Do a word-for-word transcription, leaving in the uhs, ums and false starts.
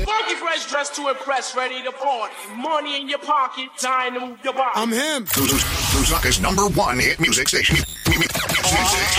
Funky fresh dressed to impress, ready to party. Money in your pocket, time to move your body. I'm him. Lusaka's number one hit music station. Music